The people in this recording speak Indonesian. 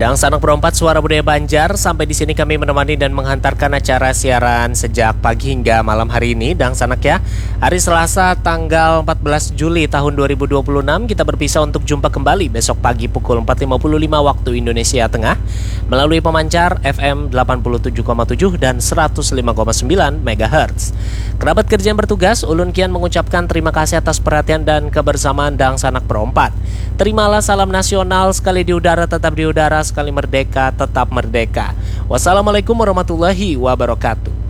Dan Sanak Berempat Suara Budaya Banjar, sampai di sini kami menemani dan menghantarkan acara siaran sejak pagi hingga malam hari ini. Dan Sanak ya, hari Selasa tanggal 14 Juli tahun 2026 kita berpisah untuk jumpa kembali besok pagi pukul 4.55 waktu Indonesia Tengah melalui pemancar FM 87,7 dan 105,9 MHz. Kerabat kerja yang bertugas, Ulun Kian mengucapkan terima kasih atas perhatian dan kebersamaan Dang Sanak Berempat. Terimalah salam nasional, sekali di udara tetap di udara, sekali merdeka tetap merdeka. Wassalamualaikum warahmatullahi wabarakatuh.